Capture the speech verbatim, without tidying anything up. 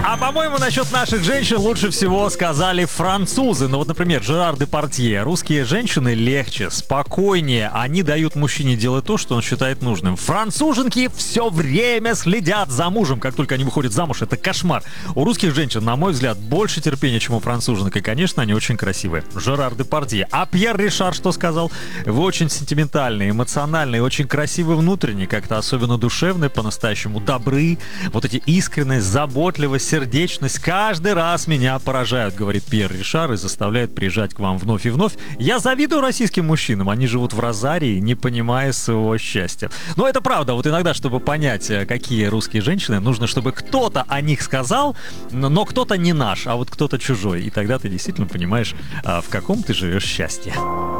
А по-моему, насчет наших женщин лучше всего сказали французы. Ну вот, например, Жерар Депардье. Русские женщины легче, спокойнее. Они дают мужчине делать то, что он считает нужным. Француженки все время следят за мужем, как только они выходят замуж. Это кошмар. У русских женщин, на мой взгляд, больше терпения, чем у француженок. И, конечно, они очень красивые. Жерар Депардье. А Пьер Ришар что сказал? Вы очень сентиментальные, эмоциональные, очень красивые внутренне, как-то особенно душевные, по-настоящему добры. Вот эти искренность, заботливость, сердечность каждый раз меня поражают, говорит Пьер Ришар, и заставляет приезжать к вам вновь и вновь. Я завидую российским мужчинам, они живут в розарии, не понимая своего счастья. Но это правда, вот иногда, чтобы понять, какие русские женщины, нужно, чтобы кто-то о них сказал, но кто-то не наш, а вот кто-то чужой. И тогда ты действительно понимаешь, в каком ты живешь счастье.